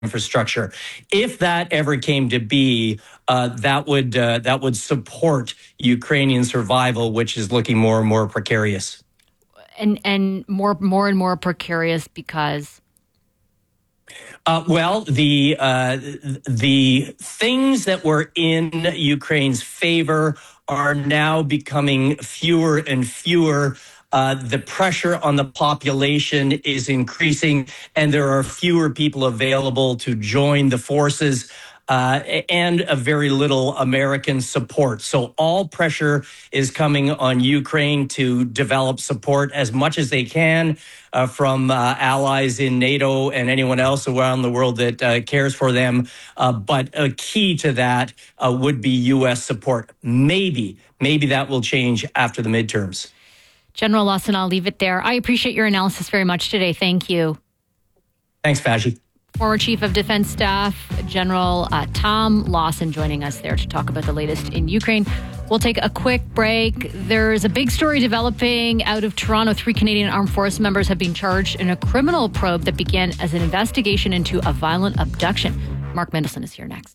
infrastructure. If that ever came to be, that would support Ukrainian survival, which is looking more and more precarious. And more precarious because. Well, the things that were in Ukraine's favor are now becoming fewer and fewer. The pressure on the population is increasing, and there are fewer people available to join the forces, and a very little American support. So all pressure is coming on Ukraine to develop support as much as they can from allies in NATO and anyone else around the world that cares for them. But a key to that would be U.S. support. Maybe that will change after the midterms. General Lawson, I'll leave it there. I appreciate your analysis very much today. Thank you. Thanks, Faji. Former Chief of Defense Staff, General Tom Lawson, joining us there to talk about the latest in Ukraine. We'll take a quick break. There's a big story developing out of Toronto. 3 Canadian Armed Forces members have been charged in a criminal probe that began as an investigation into a violent abduction. Mark Mendelson is here next.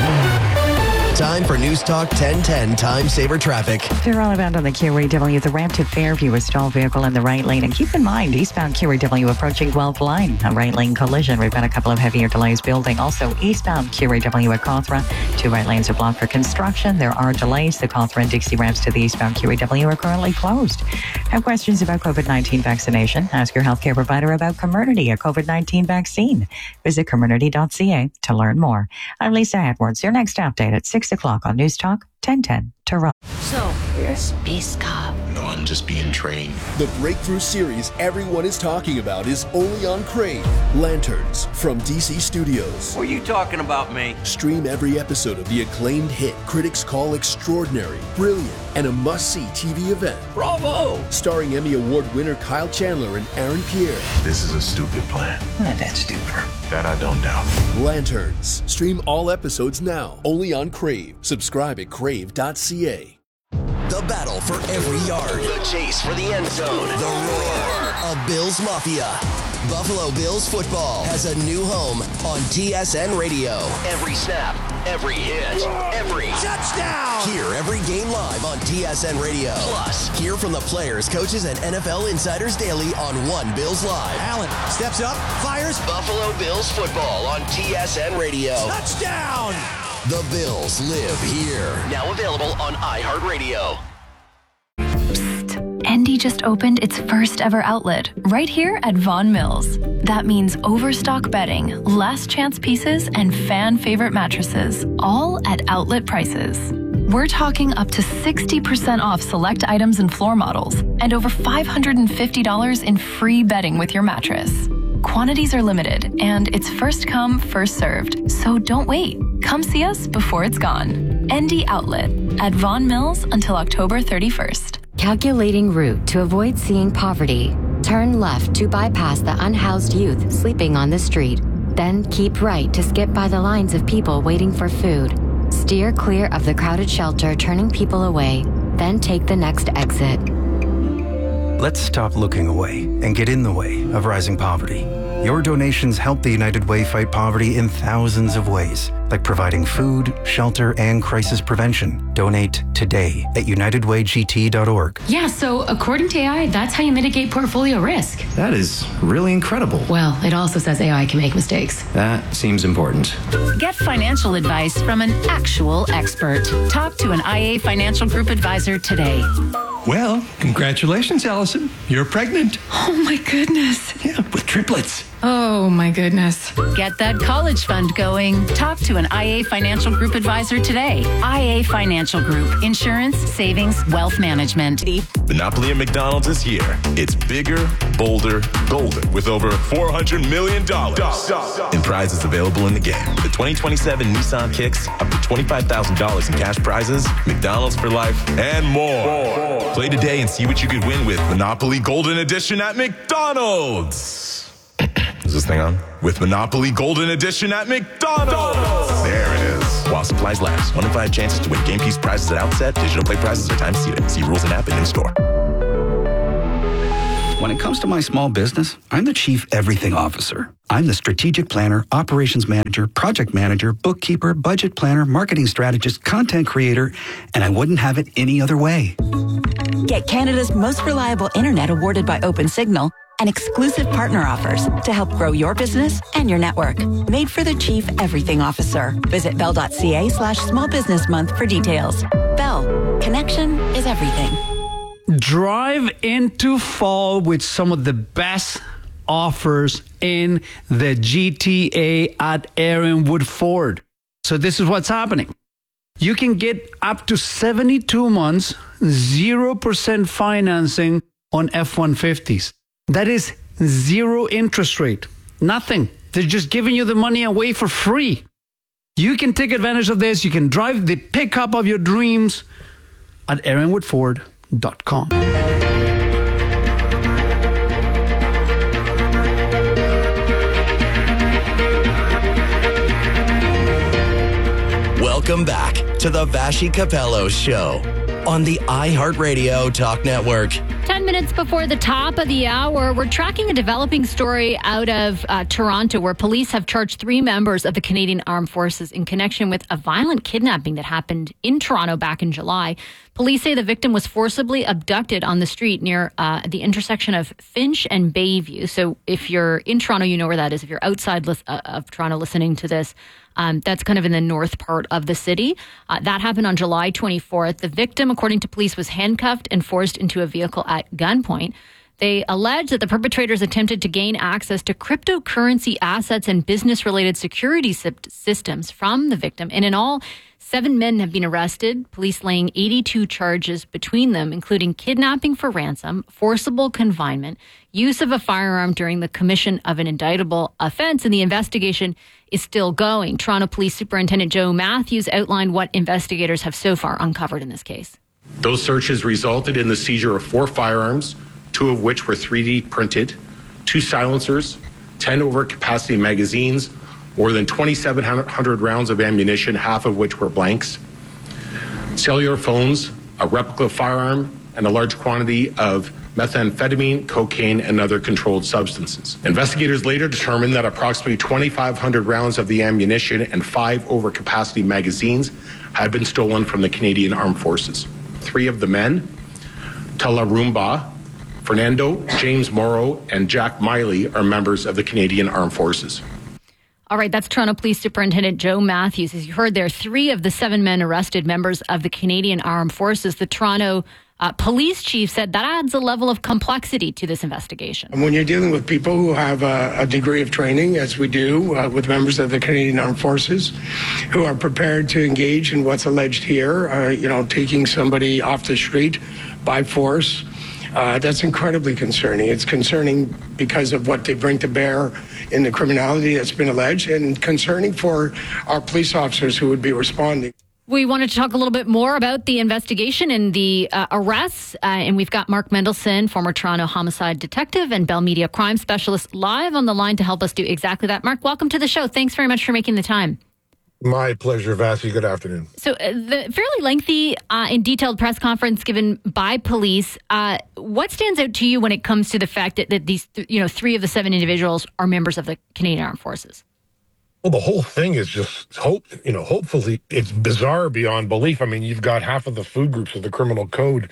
Time for News Talk 1010 Time Saver Traffic. They're all about on the QEW, the ramp to Fairview, a stalled vehicle in the right lane. And keep in mind, eastbound QEW approaching Guelph Line, a right lane collision. We've got a couple of heavier delays building. Also, eastbound QEW at Cawthra, 2 right lanes are blocked for construction. There are delays. The Cawthra and Dixie ramps to the eastbound QEW are currently closed. Have questions about COVID-19 vaccination? Ask your healthcare provider about Comirnaty, a COVID-19 vaccine. Visit Comirnaty.ca to learn more. I'm Lisa Edwards. Your next update at 6 o'clock on News Talk 1010 Toronto. So, you're a space cop. No, I'm just being trained. The breakthrough series everyone is talking about is only on Crave. Lanterns from DC Studios. What are you talking about, mate? Stream every episode of the acclaimed hit critics call extraordinary, brilliant, and a must-see TV event. Bravo! Starring Emmy Award winner Kyle Chandler and Aaron Pierre. This is a stupid plan. That's stupid. That I don't doubt. Lanterns. Stream all episodes now. Only on Crave. Subscribe at crave.ca. The battle for every yard. The chase for the end zone. The roar of Bills Mafia. Buffalo Bills football has a new home on TSN Radio. Every snap, every hit, every touchdown. Hear every game live on TSN Radio. Plus, hear from the players, coaches, and NFL insiders daily on One Bills Live. Allen steps up, fires. Buffalo Bills football on TSN Radio. Touchdown! The Bills live here. Now available on iHeartRadio. Endy just opened its first ever outlet right here at Vaughan Mills. That means overstock bedding, last chance pieces, and fan favorite mattresses, all at outlet prices. We're talking up to 60% off select items and floor models, and over $550 in free bedding with your mattress. Quantities are limited, and it's first come, first served, so don't wait. Come see us before it's gone. Endy Outlet at Vaughan Mills until October 31st. Calculating route to avoid seeing poverty. Turn left to bypass the unhoused youth sleeping on the street. Then keep right to skip by the lines of people waiting for food. Steer clear of the crowded shelter turning people away. Then take the next exit. Let's stop looking away and get in the way of rising poverty. Your donations help the United Way fight poverty in thousands of ways, like providing food, shelter, and crisis prevention. Donate today at unitedwaygt.org. Yeah, so according to AI, that's how you mitigate portfolio risk. That is really incredible. Well, it also says AI can make mistakes. That seems important. Get financial advice from an actual expert. Talk to an IA Financial Group advisor today. Well, congratulations, Allison. You're pregnant. Oh, my goodness. Yeah, with triplets. Oh, my goodness. Get that college fund going. Talk to an IA Financial Group advisor today. IA Financial Group. Insurance, savings, wealth management. Monopoly at McDonald's is here. It's bigger, bolder, golden, with over $400 million in prizes available in the game. The 2027 Nissan Kicks, up to $25,000 in cash prizes, McDonald's for life, and more. Play today and see what you could win with Monopoly Golden Edition at McDonald's. Is this thing on? With Monopoly Golden Edition at McDonald's. There it is. While supplies last. 1 in 5 chances to win game piece prizes at outset. Digital play prizes are time seated. See rules and app in store. when it comes to my small business, I'm the Chief Everything Officer. I'm the strategic planner, operations manager, project manager, bookkeeper, budget planner, marketing strategist, content creator, and I wouldn't have it any other way. Get Canada's most reliable internet awarded by OpenSignal and exclusive partner offers to help grow your business and your network. Made for the Chief Everything Officer. Visit bell.ca/small business month for details. Bell, connection is everything. Drive into fall with some of the best offers in the GTA at Aaronwood Ford. So this is what's happening. You can get up to 72 months, 0% financing on F-150s. That is zero interest rate. Nothing. They're just giving you the money away for free. You can take advantage of this. You can drive the pickup of your dreams at aaronwoodford.com. Welcome back to the Vassy Capello Show on the iHeartRadio Talk Network. 10 minutes before the top of the hour, we're tracking a developing story out of Toronto where police have charged 3 members of the Canadian Armed Forces in connection with a violent kidnapping that happened in Toronto back in July. Police say the victim was forcibly abducted on the street near the intersection of Finch and Bayview. So if you're in Toronto, you know where that is. If you're outside of Toronto listening to this, that's kind of in the north part of the city. That happened on July 24th. The victim, according to police, was handcuffed and forced into a vehicle at gunpoint. They allege that the perpetrators attempted to gain access to cryptocurrency assets and business-related security systems from the victim. And in all, 7 men have been arrested, police laying 82 charges between them, including kidnapping for ransom, forcible confinement, use of a firearm during the commission of an indictable offense, and the investigation is still going. Toronto Police Superintendent Joe Matthews outlined what investigators have so far uncovered in this case. Those searches resulted in the seizure of 4 firearms, 2 of which were 3D printed, 2 silencers, 10 overcapacity magazines, more than 2,700 rounds of ammunition, half of which were blanks, cellular phones, a replica firearm, and a large quantity of methamphetamine, cocaine, and other controlled substances. Investigators later determined that approximately 2,500 rounds of the ammunition and 5 overcapacity magazines had been stolen from the Canadian Armed Forces. 3 of the men, Tala Rumba, Fernando, James Morrow, and Jack Miley, are members of the Canadian Armed Forces. All right, that's Toronto Police Superintendent Joe Matthews. As you heard there, 3 of the 7 men arrested members of the Canadian Armed Forces. The Toronto police chief said that adds a level of complexity to this investigation. And when you're dealing with people who have a degree of training, as we do with members of the Canadian Armed Forces, who are prepared to engage in what's alleged here, taking somebody off the street by force, that's incredibly concerning. It's concerning because of what they bring to bear in the criminality that's been alleged, and concerning for our police officers who would be responding. We wanted to talk a little bit more about the investigation and the arrests, and we've got Mark Mendelson, former Toronto homicide detective and Bell Media crime specialist, live on the line to help us do exactly that. Mark, welcome to the show. Thanks very much for making the time. My pleasure, Vassy. Good afternoon. So the fairly lengthy and detailed press conference given by police, what stands out to you when it comes to the fact that these 3 of the 7 individuals are members of the Canadian Armed Forces? Well, the whole thing is just hopefully it's bizarre beyond belief. I mean, you've got half of the food groups of the criminal code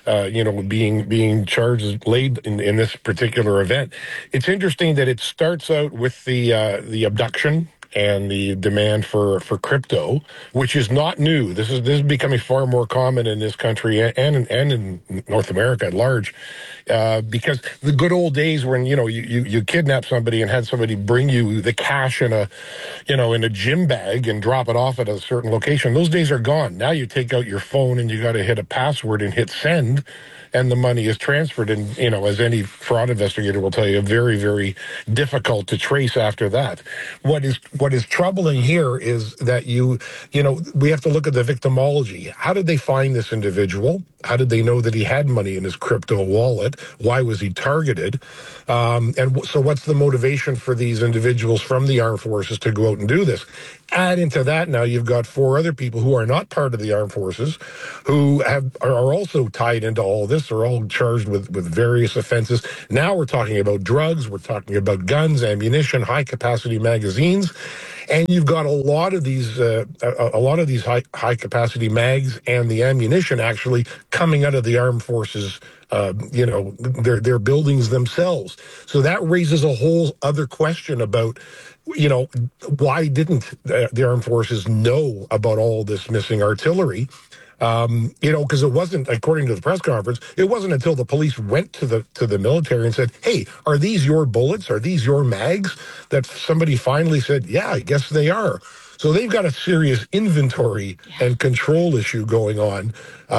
being charged laid in this particular event. It's interesting that it starts out with the abduction and the demand for crypto, which is not new. This is becoming far more common in this country and in North America at large, because the good old days when you kidnap somebody and had somebody bring you the cash in a gym bag and drop it off at a certain location, those days are gone. Now you take out your phone and you got to hit a password and hit send, and the money is transferred. And, as any fraud investigator will tell you, very, very difficult to trace after that. What is what is troubling here is that we have to look at the victimology. How did they find this individual? How did they know that he had money in his crypto wallet? Why was he targeted? And so what's the motivation for these individuals from the armed forces to go out and do this? Add into that now you've got 4 other people who are not part of the armed forces who are also tied into all this. They're all charged with various offenses. Now we're talking about drugs. We're talking about guns, ammunition, high-capacity magazines. And you've got a lot of these high-capacity mags and the ammunition actually coming out of the armed forces, their buildings themselves. So that raises a whole other question about, why didn't the armed forces know about all this missing artillery? Because it wasn't, according to the press conference, it wasn't until the police went to the military and said, "Hey, are these your bullets? Are these your mags?" that somebody finally said, "Yeah, I guess they are." So they've got a serious inventory and control issue going on,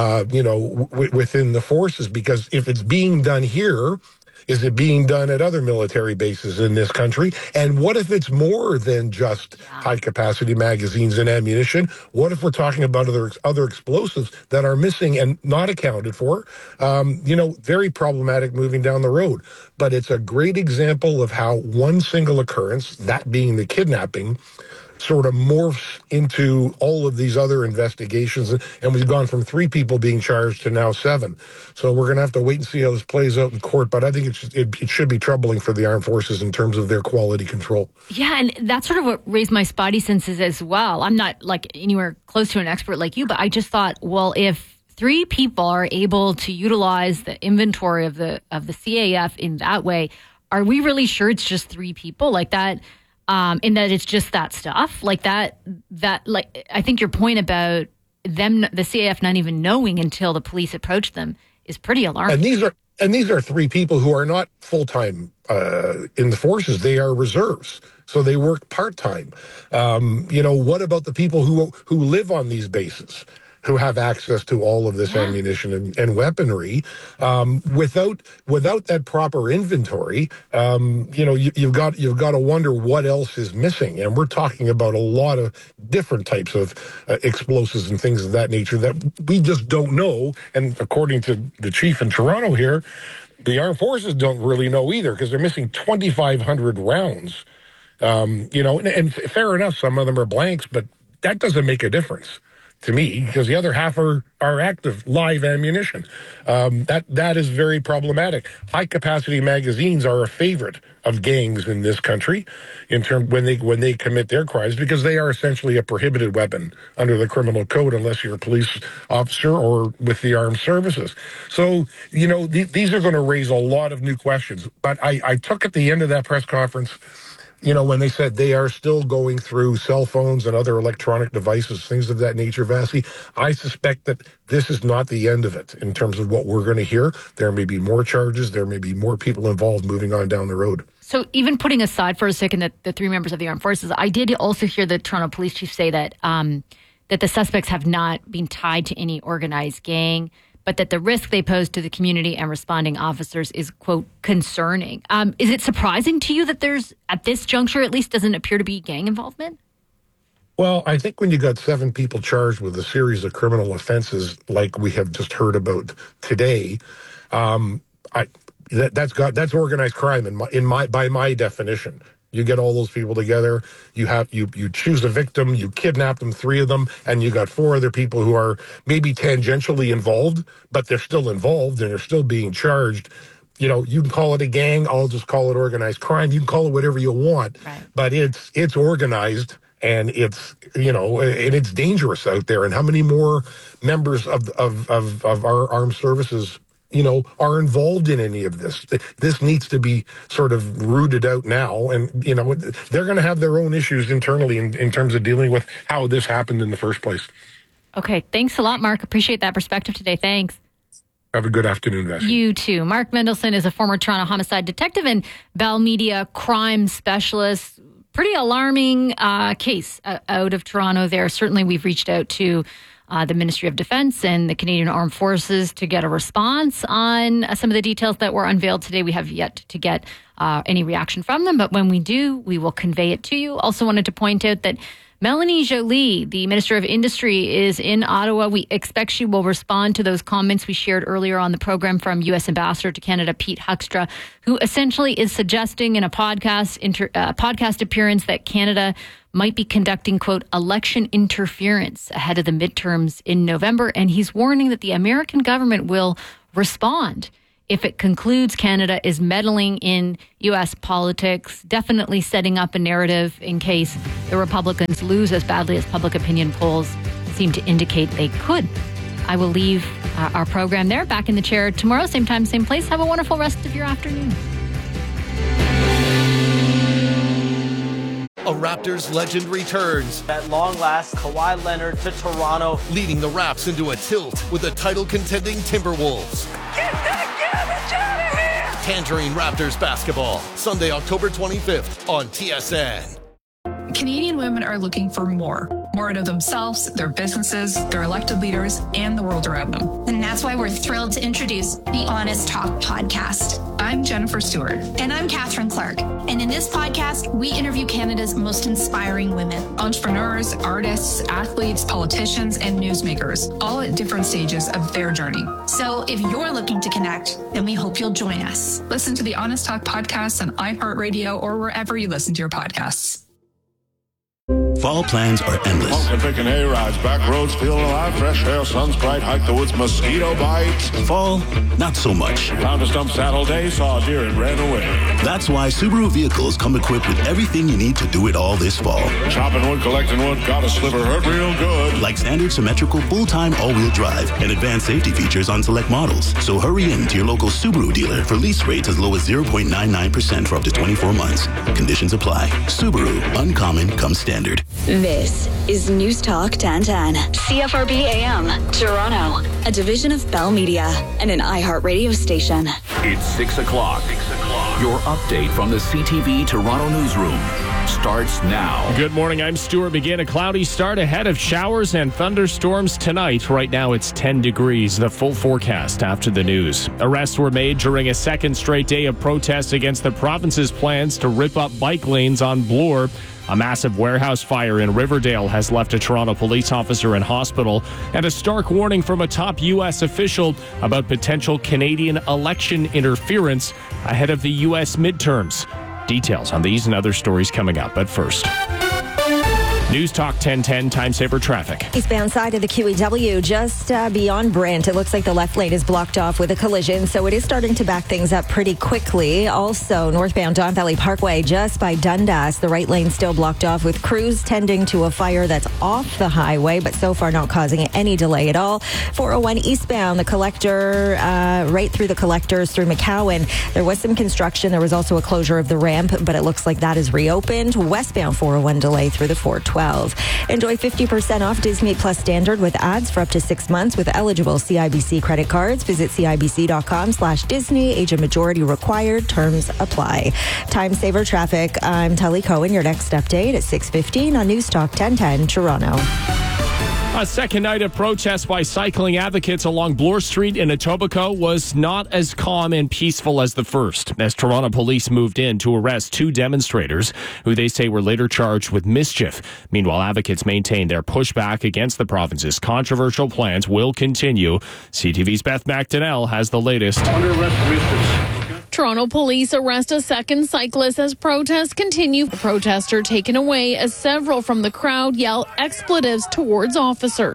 within the forces, because if it's being done here, is it being done at other military bases in this country? And what if it's more than just high-capacity magazines and ammunition? What if we're talking about other explosives that are missing and not accounted for? Very problematic moving down the road. But it's a great example of how one single occurrence, that being the kidnapping, sort of morphs into all of these other investigations. And we've gone from 3 people being charged to now 7. So we're going to have to wait and see how this plays out in court. But I think it should be troubling for the armed forces in terms of their quality control. Yeah, and that's sort of what raised my spidey senses as well. I'm not like anywhere close to an expert like you, but I just thought, well, if 3 people are able to utilize the inventory of the CAF in that way, are we really sure it's just 3 people like that? In that it's just that stuff like that, like, I think your point about them, the CAF not even knowing until the police approached them is pretty alarming. And these are 3 people who are not full-time in the forces. They are reserves. So they work part-time. What about the people who live on these bases, who have access to all of this ammunition and weaponry, without that proper inventory? You've got to wonder what else is missing. And we're talking about a lot of different types of explosives and things of that nature that we just don't know. And according to the chief in Toronto here, the armed forces don't really know either, because they're missing 2,500 rounds. And fair enough, some of them are blanks, but that doesn't make a difference to me, because the other half are active live ammunition. That is very problematic. High capacity magazines are a favorite of gangs in this country when they commit their crimes, because they are essentially a prohibited weapon under the criminal code unless you're a police officer or with the armed services. So, these are going to raise a lot of new questions. But I took at the end of that press conference, when they said they are still going through cell phones and other electronic devices, things of that nature, Vasi, I suspect that this is not the end of it in terms of what we're going to hear. There may be more charges. There may be more people involved moving on down the road. So even putting aside for a second that the 3 members of the armed forces, I did also hear the Toronto police chief say that that the suspects have not been tied to any organized gang, but that the risk they pose to the community and responding officers is, quote, concerning. Is it surprising to you that there's, at this juncture at least, doesn't appear to be gang involvement? Well, I think when you got 7 people charged with a series of criminal offenses like we have just heard about today, that's organized crime by my definition. You get all those people together, you choose a victim, you kidnap them, 3 of them, and you got 4 other people who are maybe tangentially involved, but they're still involved and they're still being charged. You can call it a gang, I'll just call it organized crime. You can call it whatever you want, right, but it's organized, and it's and it's dangerous out there. And how many more members of our armed services are involved in any of this? This needs to be sort of rooted out now. And, they're going to have their own issues internally in terms of dealing with how this happened in the first place. Okay. Thanks a lot, Mark. Appreciate that perspective today. Thanks. Have a good afternoon, Vasi. You too. Mark Mendelson is a former Toronto homicide detective and Bell Media crime specialist. Pretty alarming case out of Toronto there. Certainly we've reached out to the Ministry of Defense and the Canadian Armed Forces to get a response on some of the details that were unveiled today. We have yet to get any reaction from them, but when we do, we will convey it to you. Also wanted to point out that Melanie Joly, the Minister of Industry, is in Ottawa. We expect she will respond to those comments we shared earlier on the program from U.S. Ambassador to Canada, Pete Huckstra, who essentially is suggesting in a podcast appearance that Canada might be conducting, quote, election interference ahead of the midterms in November. And he's warning that the American government will respond if it concludes Canada is meddling in U.S. politics, definitely setting up a narrative in case the Republicans lose as badly as public opinion polls seem to indicate they could. I will leave our program there. Back in the chair tomorrow, same time, same place. Have a wonderful rest of your afternoon. A Raptors legend returns. At long last, Kawhi Leonard to Toronto, leading the Raps into a tilt with the title-contending Timberwolves. Get that garbage out of here! Tangerine Raptors basketball, Sunday, October 25th on TSN. Canadian women are looking for more out of themselves, their businesses, their elected leaders, and the world around them. And that's why we're thrilled to introduce the Honest Talk podcast. I'm Jennifer Stewart. And I'm Catherine Clark. And in this podcast, we interview Canada's most inspiring women. Entrepreneurs, artists, athletes, politicians, and newsmakers, all at different stages of their journey. So if you're looking to connect, then we hope you'll join us. Listen to the Honest Talk podcast on iHeartRadio or wherever you listen to your podcasts. Fall plans are endless. Pumpkin picking hay rides, back roads feeling alive, fresh air, sun's bright, hike the woods, mosquito bites. Fall, not so much. Found a stump saddle day, saw a deer and ran away. That's why Subaru vehicles come equipped with everything you need to do it all this fall. Chopping wood, collecting wood, got a sliver, hurt real good. Like standard symmetrical full-time all-wheel drive and advanced safety features on select models. So hurry in to your local Subaru dealer for lease rates as low as 0.99% for up to 24 months. Conditions apply. Subaru, uncommon comes standard. This is News Talk 1010, CFRB AM, Toronto, a division of Bell Media and an iHeart radio station. It's 6 o'clock. Your update from the CTV Toronto newsroom starts now. Good morning. I'm Stuart McGinn. A cloudy start ahead of showers and thunderstorms tonight. Right now it's 10 degrees. The full forecast after the news. Arrests were made during a second straight day of protests against the province's plans to rip up bike lanes on Bloor. A massive warehouse fire in Riverdale has left a Toronto police officer in hospital, and a stark warning from a top U.S. official about potential Canadian election interference ahead of the U.S. midterms. Details on these and other stories coming up, but first, News Talk 1010, time saver traffic. Eastbound side of the QEW, just beyond Brent. It looks like the left lane is blocked off with a collision, so it is starting to back things up pretty quickly. Also, northbound Don Valley Parkway, just by Dundas, the right lane still blocked off with crews tending to a fire that's off the highway, but so far not causing any delay at all. 401 eastbound, the collector, right through the collectors through McCowan. There was some construction. There was also a closure of the ramp, but it looks like that is reopened. Westbound 401 delay through the 412. Enjoy 50% off Disney Plus Standard with ads for up to 6 months with eligible CIBC credit cards. Visit CIBC.com/Disney. Age and majority required. Terms apply. Time saver traffic. I'm Tully Cohen. Your next update at 6:15 on News Talk 1010 Toronto. A second night of protests by cycling advocates along Bloor Street in Etobicoke was not as calm and peaceful as the first, as Toronto police moved in to arrest 2 demonstrators who they say were later charged with mischief. Meanwhile, advocates maintain their pushback against the province's controversial plans will continue. CTV's Beth McDonnell has the latest. Toronto police arrest a second cyclist as protests continue. The protester taken away as several from the crowd yell expletives towards officers.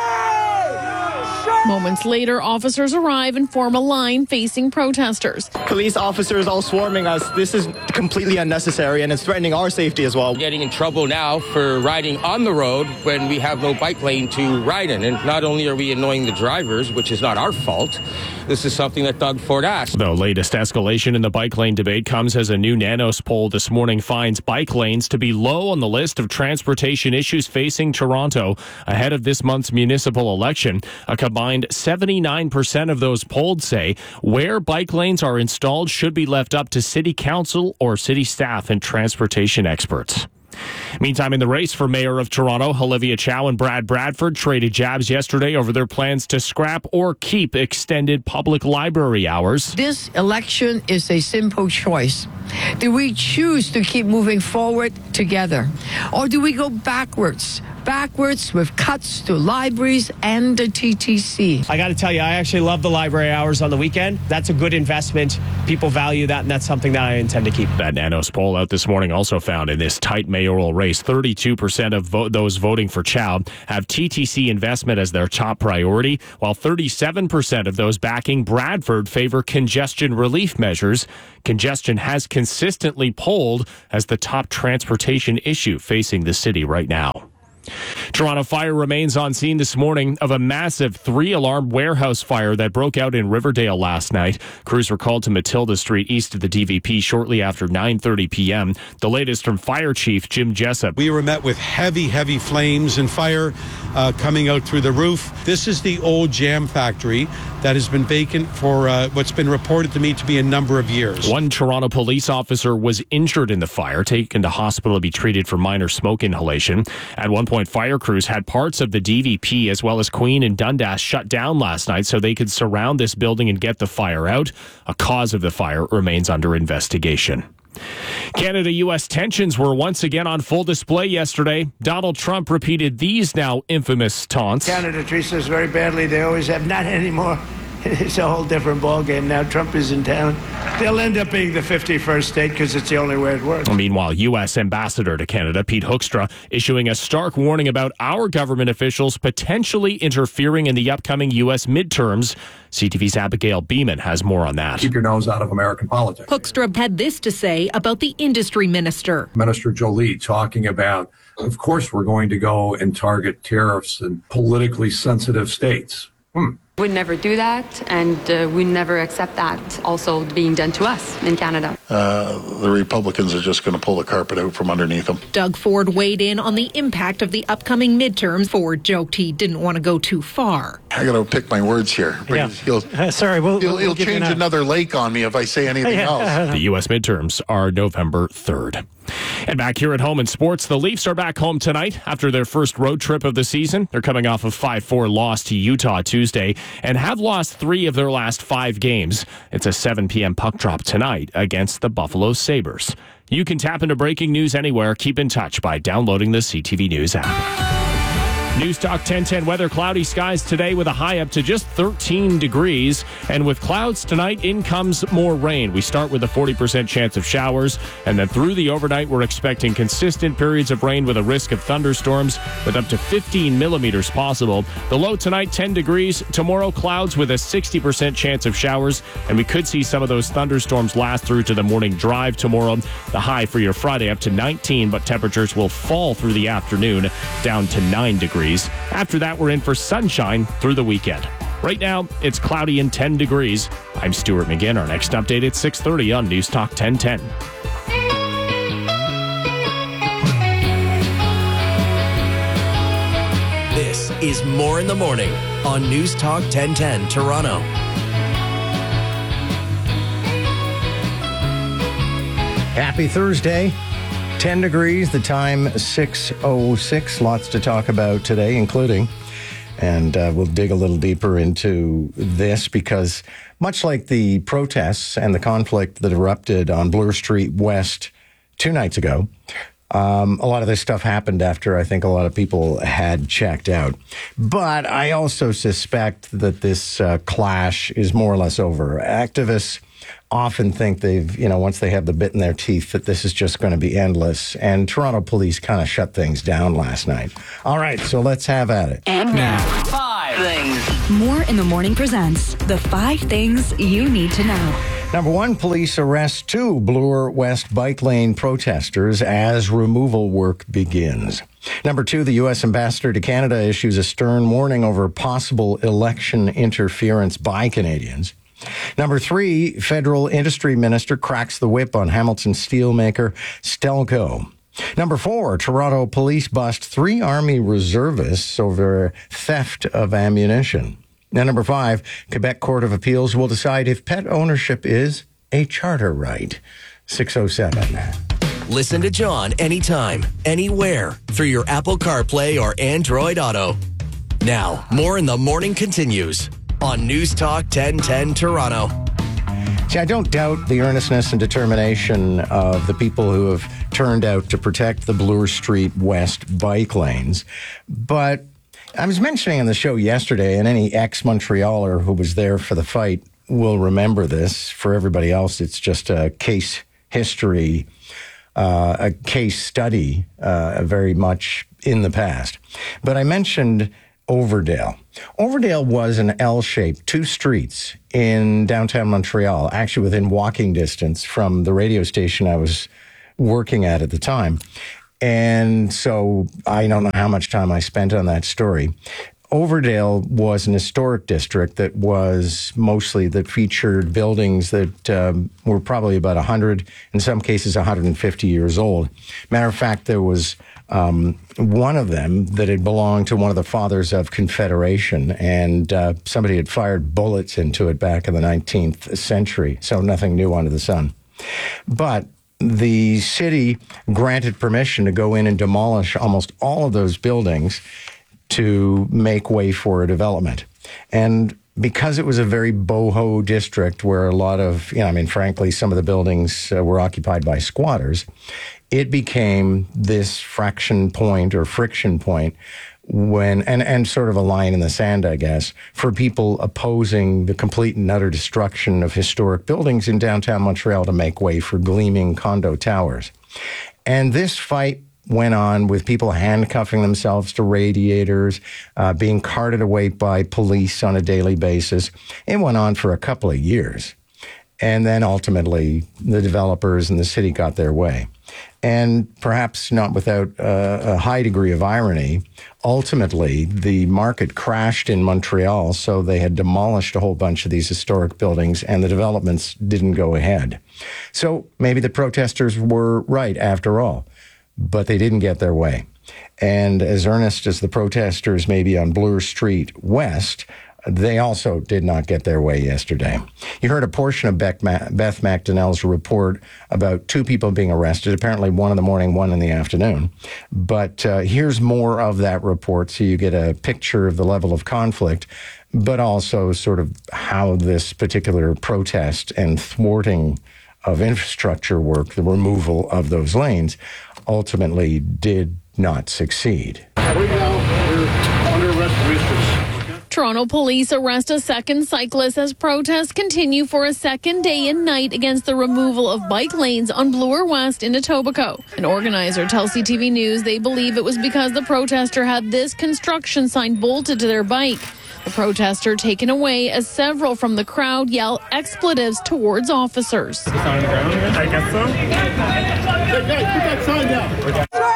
Moments later, officers arrive and form a line facing protesters. Police officers all swarming us. This is completely unnecessary and it's threatening our safety as well. Getting in trouble now for riding on the road when we have no bike lane to ride in. And not only are we annoying the drivers, which is not our fault, this is something that Doug Ford asked. The latest escalation in the bike lane debate comes as a new Nanos poll this morning finds bike lanes to be low on the list of transportation issues facing Toronto ahead of this month's municipal election. A combined 79% of those polled say where bike lanes are installed should be left up to city council or city staff and transportation experts. Meantime, in the race for mayor of Toronto, Olivia Chow and Brad Bradford traded jabs yesterday over their plans to scrap or keep extended public library hours. This election is a simple choice. Do we choose to keep moving forward together? Or do we go backwards with cuts to libraries and the TTC? I got to tell you, I actually love the library hours on the weekend. That's a good investment. People value that, and that's something that I intend to keep. That Nanos poll out this morning also found in this tight mayoral race, 32% of those voting for Chow have TTC investment as their top priority, while 37% of those backing Bradford favor congestion relief measures. Congestion has consistently polled as the top transportation issue facing the city right now. Toronto Fire remains on scene this morning of a massive 3-alarm warehouse fire that broke out in Riverdale last night. Crews were called to Matilda Street east of the DVP shortly after 9:30 p.m. The latest from Fire Chief Jim Jessup. We were met with heavy flames and fire coming out through the roof. This is the old jam factory that has been vacant for what's been reported to me to be a number of years. One Toronto police officer was injured in the fire, taken to hospital to be treated for minor smoke inhalation. At one point, fire crews had parts of the DVP as well as Queen and Dundas shut down last night so they could surround this building and get the fire out. A cause of the fire remains under investigation. Canada-U.S. tensions were once again on full display yesterday. Donald Trump repeated these now infamous taunts. Canada treats us very badly. They always have. Not anymore. It's a whole different ballgame now. Trump is in town. They'll end up being the 51st state because it's the only way it works. Meanwhile, U.S. Ambassador to Canada, Pete Hoekstra, issuing a stark warning about our government officials potentially interfering in the upcoming U.S. midterms. CTV's Abigail Beeman has more on that. Keep your nose out of American politics. Hoekstra had this to say about the industry minister. Minister Jolie talking about, of course, we're going to go and target tariffs in politically sensitive states. We'd never do that, and we never accept that also being done to us in Canada. The Republicans are just going to pull the carpet out from underneath them. Doug Ford weighed in on the impact of the upcoming midterms. Ford joked he didn't want to go too far. I got to pick my words here. Yeah. He'll change another lake on me if I say anything else. The U.S. midterms are November 3rd. And back here at home in sports, the Leafs are back home tonight after their first road trip of the season. They're coming off a 5-4 loss to Utah Tuesday and have lost 3 of their last 5 games. It's a 7 p.m. puck drop tonight against the Buffalo Sabres. You can tap into breaking news anywhere. Keep in touch by downloading the CTV News app. News Talk 1010 weather, cloudy skies today with a high up to just 13 degrees. And with clouds tonight, in comes more rain. We start with a 40% chance of showers. And then through the overnight, we're expecting consistent periods of rain with a risk of thunderstorms with up to 15 millimeters possible. The low tonight, 10 degrees. Tomorrow, clouds with a 60% chance of showers. And we could see some of those thunderstorms last through to the morning drive tomorrow. The high for your Friday up to 19, but temperatures will fall through the afternoon down to 9 degrees. After that, we're in for sunshine through the weekend. Right now, it's cloudy and 10 degrees. I'm Stuart McGinn. Our next update at 6:30 on News Talk 1010. This is More in the Morning on News Talk 1010 Toronto. Happy Thursday. 10 degrees, the time 6:06. Lots to talk about today, including, and we'll dig a little deeper into this because much like the protests and the conflict that erupted on Bloor Street West 2 nights ago, a lot of this stuff happened after I think a lot of people had checked out. But I also suspect that this clash is more or less over. Activists often think they've, once they have the bit in their teeth, that this is just going to be endless. And Toronto police kind of shut things down last night. All right, so let's have at it. And now, 5 things. More in the Morning presents the 5 things you need to know. Number 1, police arrest 2 Bloor West bike lane protesters as removal work begins. Number 2, the U.S. Ambassador to Canada issues a stern warning over possible election interference by Canadians. Number 3, federal industry minister cracks the whip on Hamilton steelmaker Stelco. Number 4, Toronto police bust 3 Army reservists over theft of ammunition. And number 5, Quebec Court of Appeals will decide if pet ownership is a charter right. 6:07. Listen to John anytime, anywhere through your Apple CarPlay or Android Auto. Now, more in the morning continues on News Talk 1010 Toronto. See, I don't doubt the earnestness and determination of the people who have turned out to protect the Bloor Street West bike lanes. But I was mentioning on the show yesterday, and any ex-Montrealer who was there for the fight will remember this. For everybody else, it's just a case history, a case study, very much in the past. But I mentioned Overdale. Overdale was an L-shaped, 2 streets in downtown Montreal, actually within walking distance from the radio station I was working at the time. And so I don't know how much time I spent on that story. Overdale was an historic district that featured buildings that were probably about 100, in some cases 150 years old. Matter of fact, there was one of them that had belonged to one of the fathers of Confederation, and somebody had fired bullets into it back in the 19th century, so nothing new under the sun. But the city granted permission to go in and demolish almost all of those buildings to make way for a development. And because it was a very boho district where a lot of, frankly, some of the buildings were occupied by squatters, it became this friction point when, and sort of a line in the sand, I guess, for people opposing the complete and utter destruction of historic buildings in downtown Montreal to make way for gleaming condo towers. And this fight went on with people handcuffing themselves to radiators, being carted away by police on a daily basis. It went on for a couple of years. And then ultimately, the developers and the city got their way. And perhaps not without a high degree of irony, ultimately, the market crashed in Montreal, so they had demolished a whole bunch of these historic buildings, and the developments didn't go ahead. So maybe the protesters were right after all, but they didn't get their way. And as earnest as the protesters may be on Bloor Street West, they also did not get their way yesterday. You heard a portion of Beth McDonnell's report about 2 people being arrested, apparently 1 in the morning, 1 in the afternoon. But here's more of that report so you get a picture of the level of conflict, but also sort of how this particular protest and thwarting of infrastructure work, the removal of those lanes, ultimately did not succeed. Right now, we're under arrest for instance. Toronto police arrest a second cyclist as protests continue for a second day and night against the removal of bike lanes on Bloor West in Etobicoke. An organizer tells CTV News they believe it was because the protester had this construction sign bolted to their bike. The protester taken away as several from the crowd yell expletives towards officers. It's on the ground, I guess so. Hey, guys, put that sign down.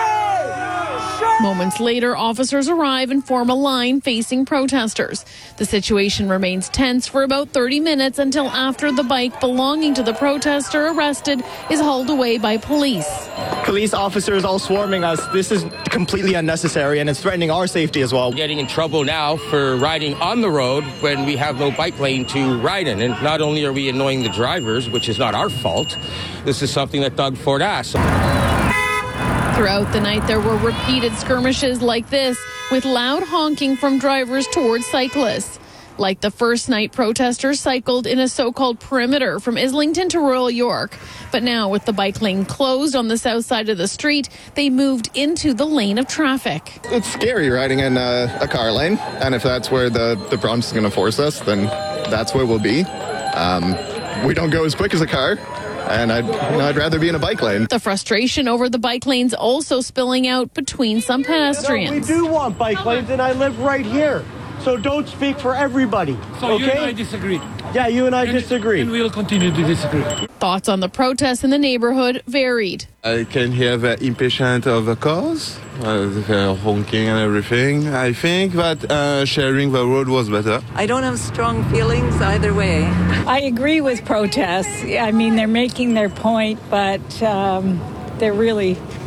Moments later, officers arrive and form a line facing protesters. The situation remains tense for about 30 minutes until after the bike belonging to the protester arrested is hauled away by police. Police officers all swarming us. This is completely unnecessary, and it's threatening our safety as well. Getting in trouble now for riding on the road when we have no bike lane to ride in. And not only are we annoying the drivers, which is not our fault, this is something that Doug Ford asked. Throughout the night, there were repeated skirmishes like this, with loud honking from drivers towards cyclists. Like the first night, protesters cycled in a so-called perimeter from Islington to Royal York. But now, with the bike lane closed on the south side of the street, they moved into the lane of traffic. It's scary riding in a car lane, and if that's where the prompt is going to force us, then that's where we'll be. We don't go as quick as a car. And I'd rather be in a bike lane. The frustration over the bike lanes also spilling out between some pedestrians. We do want bike lanes, and I live right here. So don't speak for everybody. So okay? You and I disagree. Yeah, you and I disagree. And we'll continue to disagree. Thoughts on the protests in the neighborhood varied. I can hear the impatient of the cars, they're honking and everything. I think that sharing the road was better. I don't have strong feelings either way. I agree with protests. I mean, they're making their point, but they're really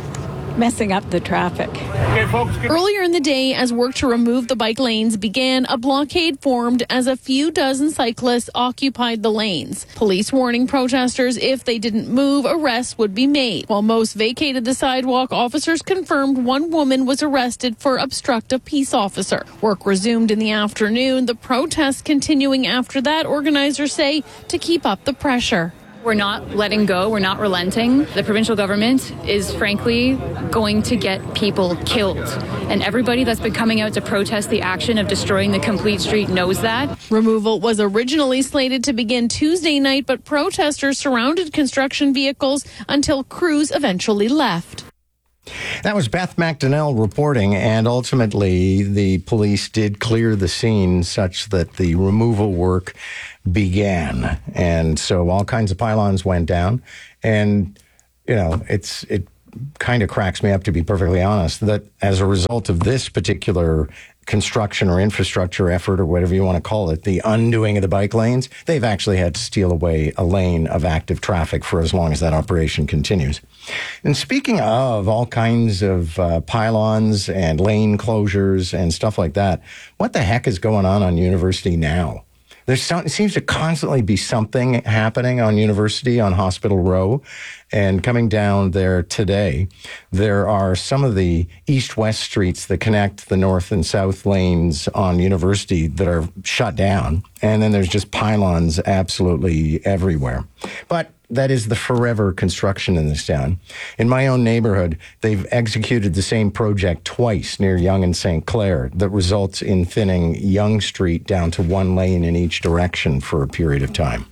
messing up the traffic. Earlier in the day, as work to remove the bike lanes began, a blockade formed as a few dozen cyclists occupied the lanes. Police warning protesters if they didn't move, arrests would be made. While most vacated the sidewalk, officers confirmed one woman was arrested for obstruct a peace officer. Work resumed in the afternoon. The protests continuing after that, organizers say, to keep up the pressure. We're not letting go. We're not relenting. The provincial government is frankly going to get people killed. And everybody that's been coming out to protest the action of destroying the complete street knows that. Removal was originally slated to begin Tuesday night, but protesters surrounded construction vehicles until crews eventually left. That was Beth McDonnell reporting, and ultimately the police did clear the scene such that the removal work began. And so all kinds of pylons went down. And, you know, it kind of cracks me up, to be perfectly honest, that as a result of this particular construction or infrastructure effort or whatever you want to call it, the undoing of the bike lanes, they've actually had to steal away a lane of active traffic for as long as that operation continues. And speaking of all kinds of pylons and lane closures and stuff like that, what the heck is going on University now? It seems to constantly be something happening on University on Hospital Row. And coming down there today, there are some of the east-west streets that connect the north and south lanes on University that are shut down. And then there's just pylons absolutely everywhere. But that is the forever construction in this town. In my own neighborhood, they've executed the same project twice near Yonge and St. Clair that results in thinning Yonge Street down to one lane in each direction for a period of time.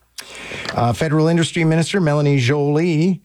Federal Industry Minister Melanie Joly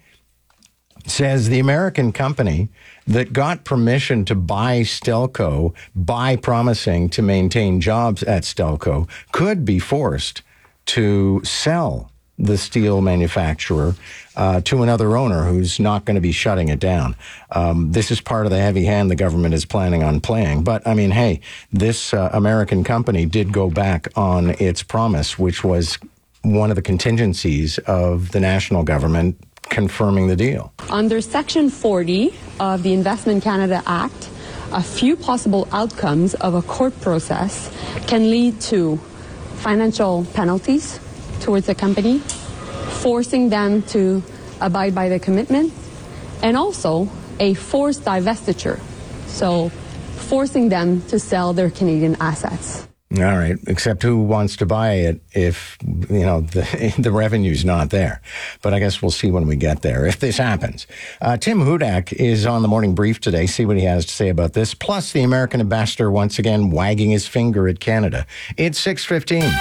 says the American company that got permission to buy Stelco by promising to maintain jobs at Stelco could be forced to sell the steel manufacturer to another owner who's not going to be shutting it down. This is part of the heavy hand the government is planning on playing. But, I mean, hey, this American company did go back on its promise, which was one of the contingencies of the national government confirming the deal. Under Section 40 of the Investment Canada Act, a few possible outcomes of a court process can lead to financial penalties towards the company, forcing them to abide by the commitment, and also a forced divestiture, so forcing them to sell their Canadian assets. All right, except who wants to buy it if, you know, the revenue's not there? But I guess we'll see when we get there, if this happens. Tim Hudak is on the Morning Brief today. See what he has to say about this. Plus, the American ambassador once again wagging his finger at Canada. It's 6:15.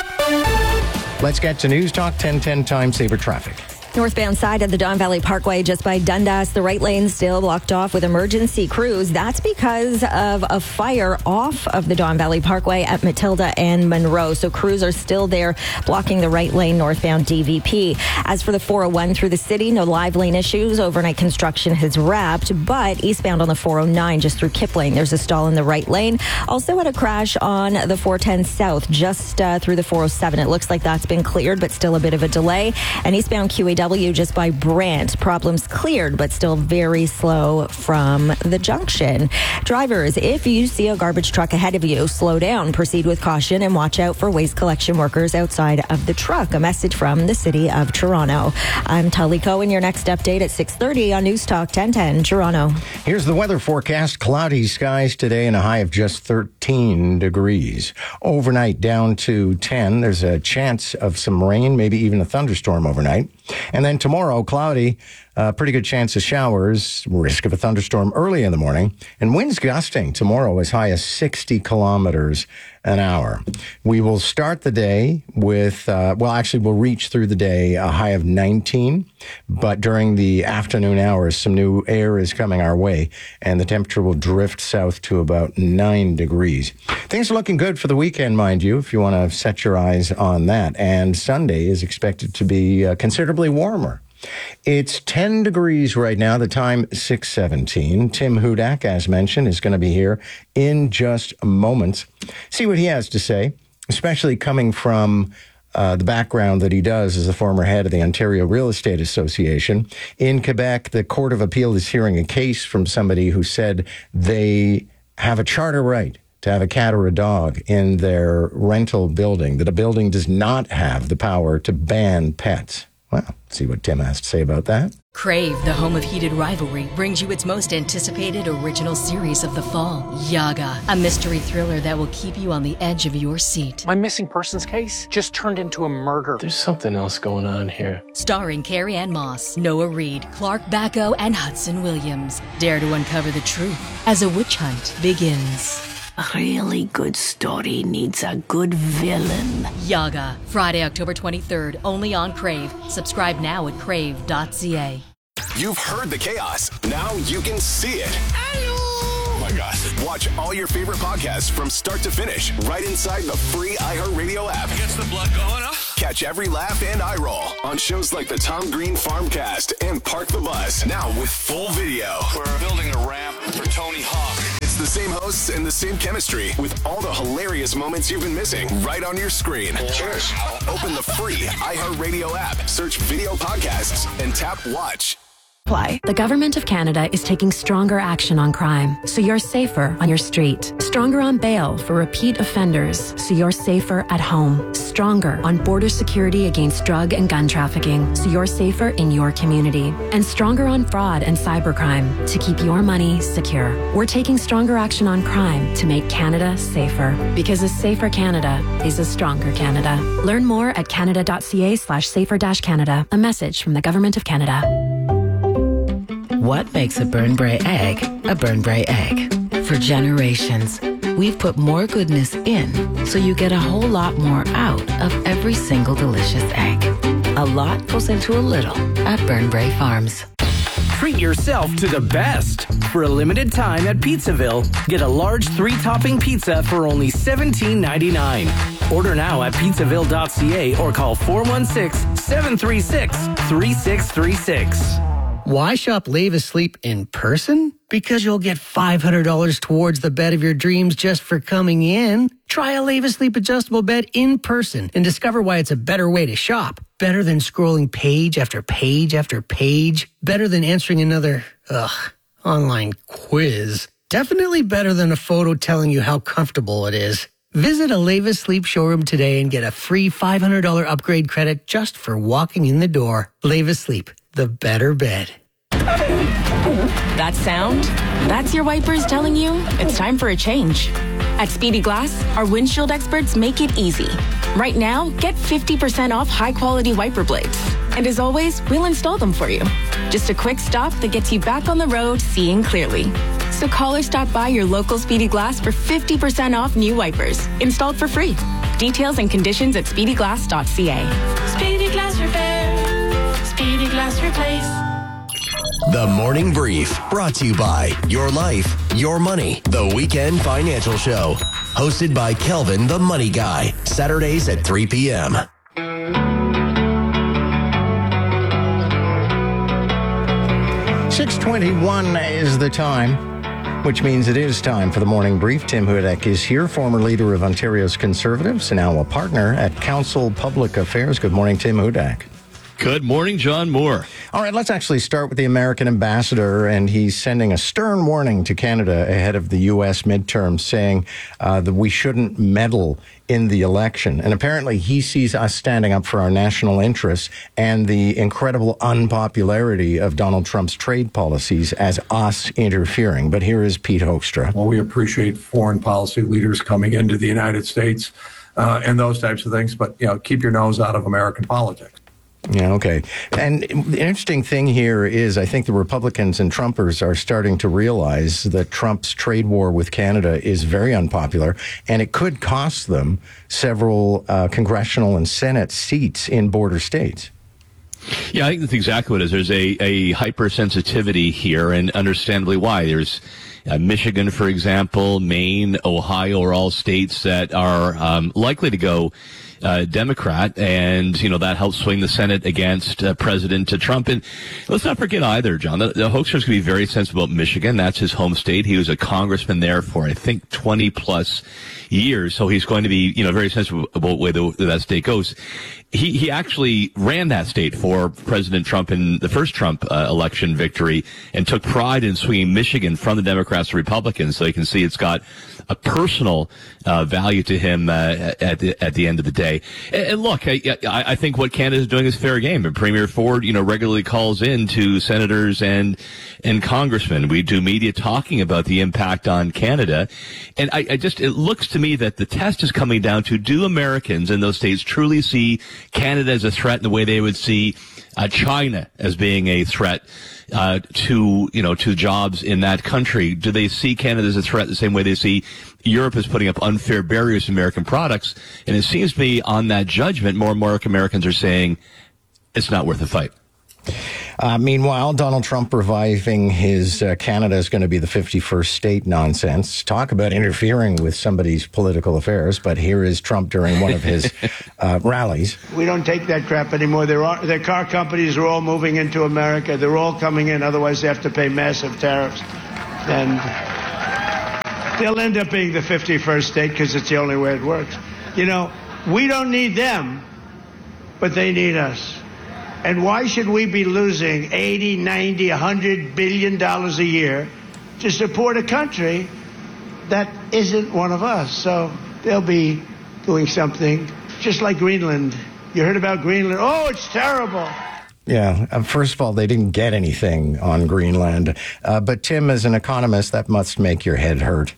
Let's get to News Talk 1010 Time Saver Traffic. Northbound side of the Don Valley Parkway just by Dundas, the right lane still blocked off with emergency crews. That's because of a fire off of the Don Valley Parkway at Matilda and Monroe. So crews are still there blocking the right lane northbound DVP. As for the 401 through the city, no live lane issues. Overnight construction has wrapped, but eastbound on the 409 just through Kipling, there's a stall in the right lane. Also had a crash on the 410 south just through the 407. It looks like that's been cleared, but still a bit of a delay. And eastbound QAW just by Brant. Problems cleared, but still very slow from the junction. Drivers, if you see a garbage truck ahead of you, slow down, proceed with caution, and watch out for waste collection workers outside of the truck. A message from the City of Toronto. I'm Tully Cohen. Your next update at 6:30 on News Talk 1010 Toronto. Here's the weather forecast. Cloudy skies today and a high of just 13 degrees. Overnight down to 10. There's a chance of some rain, maybe even a thunderstorm overnight. And then tomorrow, cloudy, pretty good chance of showers, risk of a thunderstorm early in the morning, and winds gusting tomorrow as high as 60 kilometers an hour. We will start the day with, we'll reach through the day a high of 19, but during the afternoon hours, some new air is coming our way, and the temperature will drift south to about 9 degrees. Things are looking good for the weekend, mind you, if you want to set your eyes on that. And Sunday is expected to be considerably warmer. It's 10 degrees right now, the time 6:17. Tim Hudak, as mentioned, is going to be here in just moments. See what he has to say, especially coming from the background that he does as a former head of the Ontario Real Estate Association. In Quebec, the Court of Appeal is hearing a case from somebody who said they have a charter right to have a cat or a dog in their rental building, that a building does not have the power to ban pets. Well, see what Tim has to say about that. Crave, the home of heated rivalry, brings you its most anticipated original series of the fall, Yaga, a mystery thriller that will keep you on the edge of your seat. My missing persons case just turned into a murder. There's something else going on here. Starring Carrie-Anne Moss, Noah Reid, Clark Bacco, and Hudson Williams. Dare to uncover the truth as a witch hunt begins. A really good story needs a good villain. Yaga, Friday, October 23rd, only on Crave. Subscribe now at crave.ca. You've heard the chaos. Now you can see it. Oh my gosh. Watch all your favorite podcasts from start to finish right inside the free iHeartRadio app. Gets the blood going, huh? Catch every laugh and eye roll on shows like the Tom Green Farmcast and Park the Bus. Now with full video. We're building a ramp for Tony Hawk. It's the same hosts and the same chemistry with all the hilarious moments you've been missing right on your screen. Cheers. Open the free iHeartRadio app, search video podcasts, and tap watch. The Government of Canada is taking stronger action on crime, so you're safer on your street. Stronger on bail for repeat offenders, so you're safer at home. Stronger on border security against drug and gun trafficking, so you're safer in your community. And stronger on fraud and cybercrime, to keep your money secure. We're taking stronger action on crime to make Canada safer. Because a safer Canada is a stronger Canada. Learn more at canada.ca/safer-Canada. A message from the Government of Canada. What makes a Burnbrae egg a Burnbrae egg? For generations, we've put more goodness in so you get a whole lot more out of every single delicious egg. A lot goes into a little at Burnbrae Farms. Treat yourself to the best. For a limited time at Pizzaville, get a large 3-topping pizza for only $17.99. Order now at pizzaville.ca or call 416-736-3636. Why shop Leave Asleep in person? Because you'll get $500 towards the bed of your dreams just for coming in. Try a Leave Asleep adjustable bed in person and discover why it's a better way to shop. Better than scrolling page after page after page. Better than answering another, online quiz. Definitely better than a photo telling you how comfortable it is. Visit a Leave Asleep showroom today and get a free $500 upgrade credit just for walking in the door. Leave Asleep, the better bed. That sound? That's your wipers telling you it's time for a change. At Speedy Glass, our windshield experts make it easy. Right now, get 50% off high-quality wiper blades. And as always, we'll install them for you. Just a quick stop that gets you back on the road seeing clearly. So call or stop by your local Speedy Glass for 50% off new wipers, installed for free. Details and conditions at speedyglass.ca. Speedy Glass Repair. Speedy Glass Replace. The Morning Brief, brought to you by Your Life, Your Money, The Weekend Financial Show. Hosted by Kelvin the Money Guy. Saturdays at 3 p.m. 6:21 is the time, which means it is time for the Morning Brief. Tim Hudak is here, former leader of Ontario's Conservatives, and now a partner at Council Public Affairs. Good morning, Tim Hudak. Good morning, John Moore. All right, let's actually start with the American ambassador, and he's sending a stern warning to Canada ahead of the U.S. midterms, saying that we shouldn't meddle in the election. And apparently he sees us standing up for our national interests and the incredible unpopularity of Donald Trump's trade policies as us interfering. But here is Pete Hoekstra. Well, we appreciate foreign policy leaders coming into the United States and those types of things, but, keep your nose out of American politics. Yeah, okay. And the interesting thing here is I think the Republicans and Trumpers are starting to realize that Trump's trade war with Canada is very unpopular, and it could cost them several congressional and Senate seats in border states. Yeah, I think that's exactly what it is. There's a hypersensitivity here, and understandably why. There's Michigan, for example, Maine, Ohio are all states that are likely to go Democrat, and that helped swing the Senate against President Trump. And let's not forget either, John, the hoaxer's going to be very sensitive about Michigan. That's his home state. He was a congressman there for, I think, 20 plus years. So he's going to be, very sensitive about where that state goes. He actually ran that state for President Trump in the first Trump election victory, and took pride in swinging Michigan from the Democrats to Republicans. So you can see it's got a personal value to him at the end of the day. And look, I think what Canada is doing is fair game. And Premier Ford, regularly calls in to senators and congressmen. We do media talking about the impact on Canada. And it looks to me that the test is coming down to, do Americans in those states truly see Canada as a threat in the way they would see China as being a threat to jobs in that country? Do they see Canada as a threat the same way they see Europe as putting up unfair barriers to American products? And it seems to me, on that judgment, more and more Americans are saying it's not worth the fight. Meanwhile, Donald Trump reviving his Canada is going to be the 51st state nonsense. Talk about interfering with somebody's political affairs. But here is Trump during one of his rallies. We don't take that crap anymore. Their car companies are all moving into America. They're all coming in. Otherwise, they have to pay massive tariffs. And they'll end up being the 51st state because it's the only way it works. We don't need them, but they need us. And why should we be losing $80, $90, $100 billion a year to support a country that isn't one of us? So they'll be doing something just like Greenland. You heard about Greenland? Oh, it's terrible. Yeah. First of all, they didn't get anything on Greenland. But Tim, as an economist, that must make your head hurt.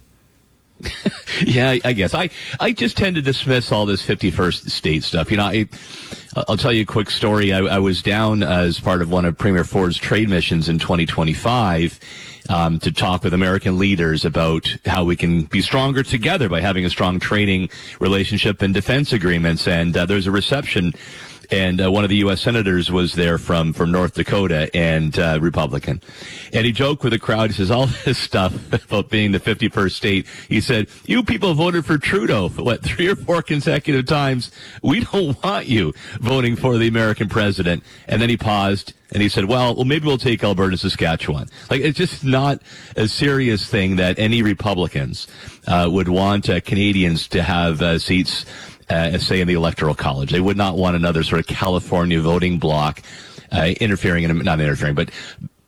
Yeah, I guess. I just tend to dismiss all this 51st state stuff. I'll tell you a quick story. I was down as part of one of Premier Ford's trade missions in 2025 to talk with American leaders about how we can be stronger together by having a strong trading relationship and defense agreements. And there's a reception, and one of the U.S. senators was there from North Dakota, and Republican. And he joked with the crowd. He says, all this stuff about being the 51st state, he said, you people voted for Trudeau, 3 or 4 consecutive times. We don't want you voting for the American president. And then he paused, and he said, well, maybe we'll take Alberta and Saskatchewan. It's just not a serious thing that any Republicans would want Canadians to have seats, say, in the Electoral College. They would not want another sort of California voting bloc not interfering, but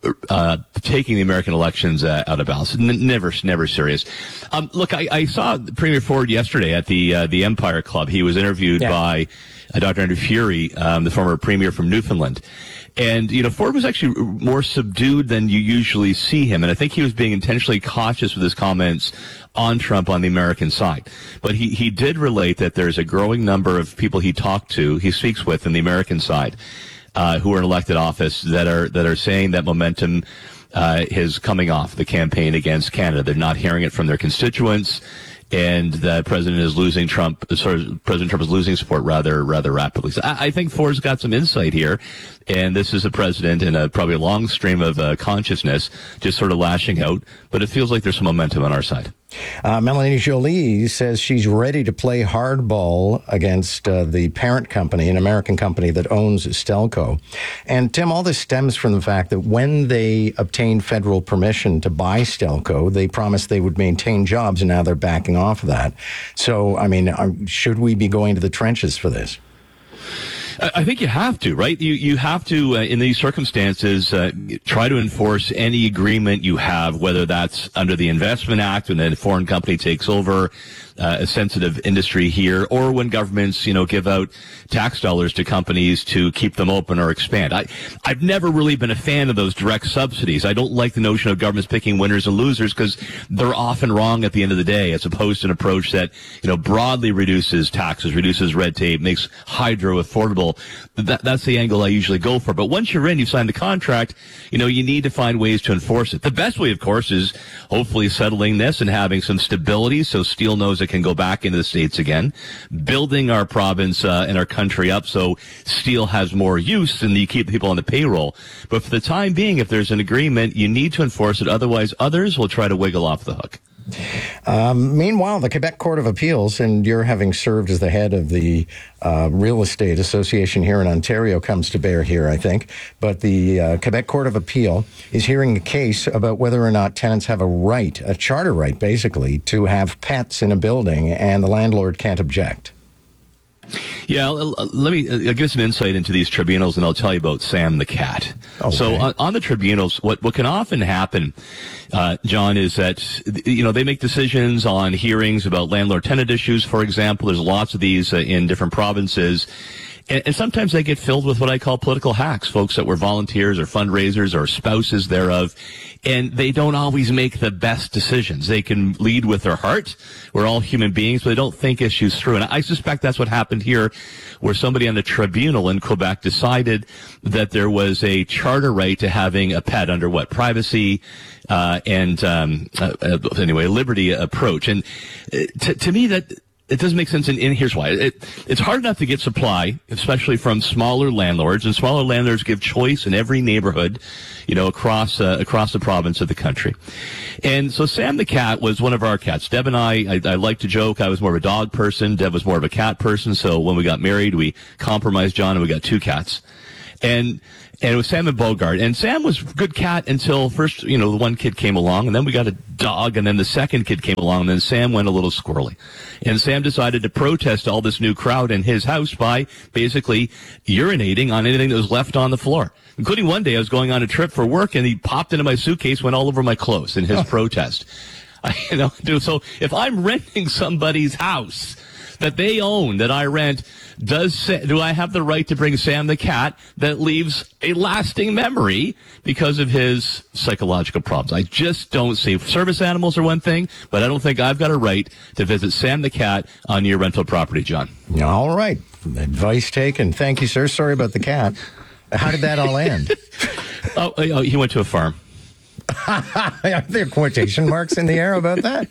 taking the American elections out of balance. Never serious. Look, I saw Premier Ford yesterday at the Empire Club. He was interviewed by Dr. Andrew Furey, the former premier from Newfoundland. And, Ford was actually more subdued than you usually see him. And I think he was being intentionally cautious with his comments on Trump on the American side. But he did relate that there's a growing number of people he speaks with in the American side, who are in elected office that are saying that momentum is coming off the campaign against Canada. They're not hearing it from their constituents, and that President Trump is losing support rather rapidly. So I think Ford's got some insight here, and this is a president in probably a long stream of consciousness just sort of lashing out, but it feels like there's some momentum on our side. Melanie Joly says she's ready to play hardball against the parent company, an American company that owns Stelco. And Tim, all this stems from the fact that when they obtained federal permission to buy Stelco, they promised they would maintain jobs, and now they're backing off of that. So, should we be going to the trenches for this? I think you have to, right? You have to, in these circumstances, try to enforce any agreement you have, whether that's under the Investment Act, when a foreign company takes over a sensitive industry here, or when governments, give out tax dollars to companies to keep them open or expand. I've never really been a fan of those direct subsidies. I don't like the notion of governments picking winners and losers, because they're often wrong at the end of the day, as opposed to an approach that, broadly reduces taxes, reduces red tape, makes hydro affordable. That's the angle I usually go for. But once you're in, you've signed the contract, you need to find ways to enforce it. The best way, of course, is hopefully settling this and having some stability so steel knows it can go back into the States again, building our province and our country up so steel has more use and you keep people on the payroll. But for the time being, if there's an agreement, you need to enforce it. Otherwise, others will try to wiggle off the hook. Meanwhile, the Quebec Court of Appeals, and you're having served as the head of the Real Estate Association here in Ontario, comes to bear here, I think. But the Quebec Court of Appeal is hearing a case about whether or not tenants have a right, a charter right, basically, to have pets in a building, and the landlord can't object. Yeah, let me give some insight into these tribunals, and I'll tell you about Sam the cat. Okay. So on the tribunals, what can often happen, John, is that, they make decisions on hearings about landlord-tenant issues, for example. There's lots of these in different provinces. And sometimes they get filled with what I call political hacks, folks that were volunteers or fundraisers or spouses thereof, and they don't always make the best decisions. They can lead with their heart. We're all human beings, but they don't think issues through. And I suspect that's what happened here, where somebody on the tribunal in Quebec decided that there was a charter right to having a pet under privacy and a liberty approach. And to me, that it doesn't make sense, and here's why. It's hard enough to get supply, especially from smaller landlords, and smaller landlords give choice in every neighborhood, across the province of the country. And so Sam the cat was one of our cats. Deb and I like to joke, I was more of a dog person, Deb was more of a cat person, so when we got married, we compromised John, and we got 2 cats. And it was Sam and Bogart. And Sam was a good cat until first, the one kid came along, and then we got a dog, and then the second kid came along, and then Sam went a little squirrely. And Sam decided to protest all this new crowd in his house by basically urinating on anything that was left on the floor. Including one day I was going on a trip for work, and he popped into my suitcase, went all over my clothes in his protest. So if I'm renting somebody's house that they own, that I rent, do I have the right to bring Sam the cat that leaves a lasting memory because of his psychological problems? I just don't see. Service animals are one thing, but I don't think I've got a right to visit Sam the cat on your rental property, John. All right. Advice taken. Thank you, sir. Sorry about the cat. How did that all end? He went to a farm. Are there quotation marks in the air about that?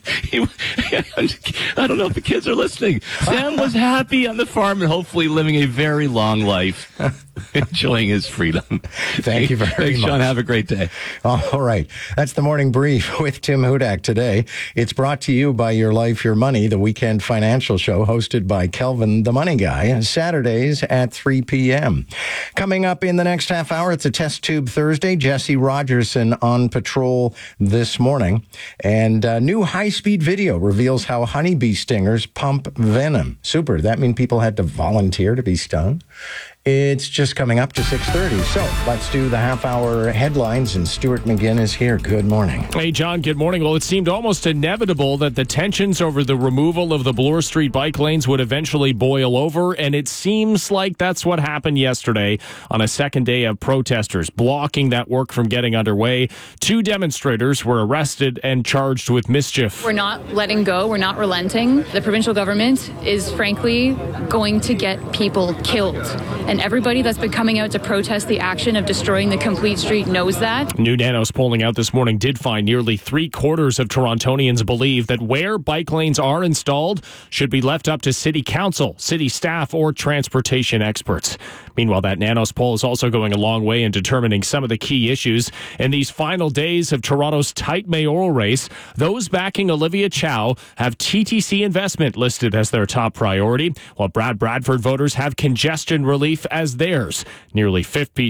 I don't know if the kids are listening. Sam was happy on the farm and hopefully living a very long life, enjoying his freedom. Thank you very much. Thanks, Sean. Have a great day. All right. That's the Morning Brief with Tim Hudak today. It's brought to you by Your Life, Your Money, the weekend financial show hosted by Kelvin the Money Guy, Saturdays at 3 p.m. Coming up in the next half hour, it's a Test Tube Thursday. Jesse Rogerson on patrol this morning. And new high-speed video reveals how honeybee stingers pump venom. Super. That mean people had to volunteer to be stung? It's just coming up to 6:30. So let's do the half-hour headlines, and Stuart McGinn is here. Good morning. Hey, John. Good morning. Well, it seemed almost inevitable that the tensions over the removal of the Bloor Street bike lanes would eventually boil over, and it seems like that's what happened yesterday on a second day of protesters blocking that work from getting underway. 2 demonstrators were arrested and charged with mischief. We're not letting go. We're not relenting. The provincial government is, frankly, going to get people killed. And everybody that's been coming out to protest the action of destroying the complete street knows that. New Nanos polling out this morning did find nearly 3/4 of Torontonians believe that where bike lanes are installed should be left up to city council, city staff, or transportation experts. Meanwhile, that Nanos poll is also going a long way in determining some of the key issues in these final days of Toronto's tight mayoral race. Those backing Olivia Chow have TTC investment listed as their top priority, while Brad Bradford voters have congestion relief as theirs. Nearly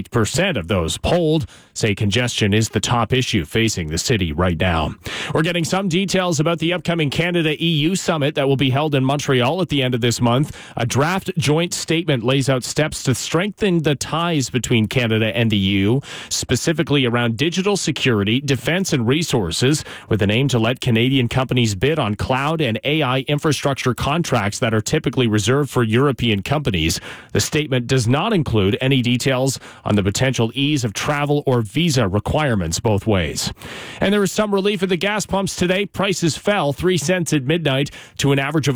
50% of those polled say congestion is the top issue facing the city right now. We're getting some details about the upcoming Canada-EU summit that will be held in Montreal at the end of this month. A draft joint statement lays out steps to strengthen the ties between Canada and the EU, specifically around digital security, defense, and resources, with an aim to let Canadian companies bid on cloud and AI infrastructure contracts that are typically reserved for European companies. The statement does not include any details on the potential ease of travel or visa requirements both ways. And there is some relief at the gas pumps today. Prices fell 3 cents at midnight to an average of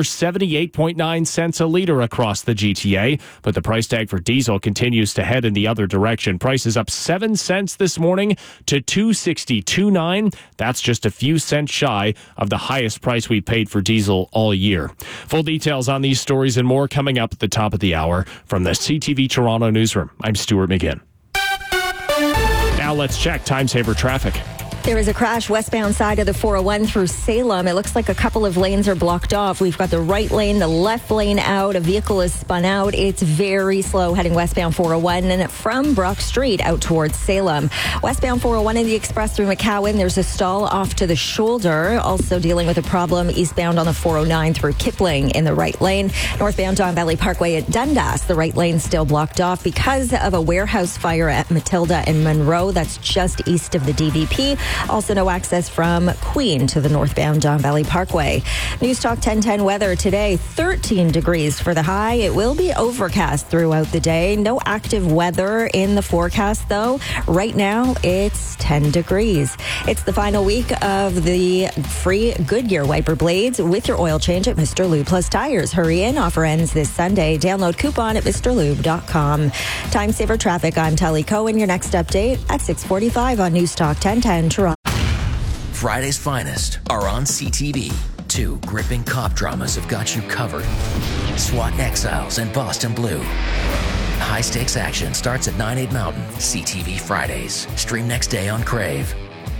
$1.78.9 a litre across the GTA, but the price tag for diesel continues to head in the other direction. Prices up 7 cents this morning to $2.62.9. That's just a few cents shy of the highest price we paid for diesel all year. Full details on these stories and more coming up at the top of the hour. From the CTV Toronto newsroom, I'm Stuart McGinn. Now let's check time saver traffic. There is a crash westbound side of the 401 through Salem. It looks like a couple of lanes are blocked off. We've got the right lane, the left lane out. A vehicle is spun out. It's very slow heading westbound 401 and from Brock Street out towards Salem. Westbound 401 in the express through McCowan. There's a stall off to the shoulder. Also dealing with a problem eastbound on the 409 through Kipling in the right lane. Northbound Don Valley Parkway at Dundas. The right lane still blocked off because of a warehouse fire at Matilda and Monroe. That's just east of the DVP. Also no access from Queen to the northbound Don Valley Parkway. News Talk 1010 weather today, 13 degrees for the high. It will be overcast throughout the day. No active weather in the forecast, though. Right now, it's 10 degrees. It's the final week of the free Goodyear wiper blades with your oil change at Mr. Lube Plus Tires. Hurry in. Offer ends this Sunday. Download coupon at MrLube.com. Time saver traffic. I'm Telly Cohen. Your next update at 6:45 on News Talk 1010 Toronto. Friday's finest are on CTV. 2 gripping cop dramas have got you covered. SWAT Exiles and Boston Blue. High-stakes action starts at 9/8 Mountain. CTV Fridays. Stream next day on Crave.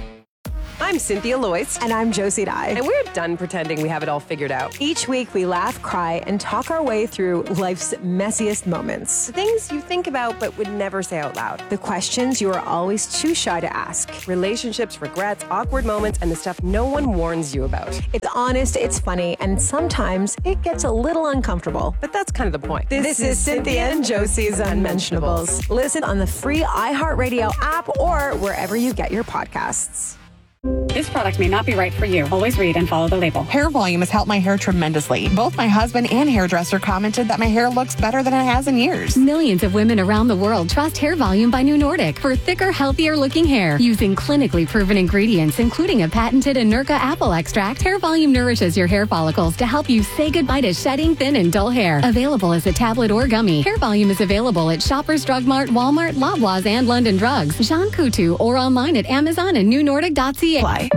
I'm Cynthia Loyce. And I'm Josie Dye. And we're done pretending we have it all figured out. Each week we laugh, cry, and talk our way through life's messiest moments. The things you think about but would never say out loud. The questions you are always too shy to ask. Relationships, regrets, awkward moments, and the stuff no one warns you about. It's honest, it's funny, and sometimes it gets a little uncomfortable. But that's kind of the point. This is Cynthia and Josie's Unmentionables. Listen on the free iHeartRadio app or wherever you get your podcasts. This product may not be right for you. Always read and follow the label. Hair Volume has helped my hair tremendously. Both my husband and hairdresser commented that my hair looks better than it has in years. Millions of women around the world trust Hair Volume by New Nordic for thicker, healthier looking hair. Using clinically proven ingredients, including a patented Inerca apple extract, Hair Volume nourishes your hair follicles to help you say goodbye to shedding thin and dull hair. Available as a tablet or gummy, Hair Volume is available at Shoppers Drug Mart, Walmart, Loblaws, and London Drugs. Jean Coutu or online at Amazon and newnordic.ca.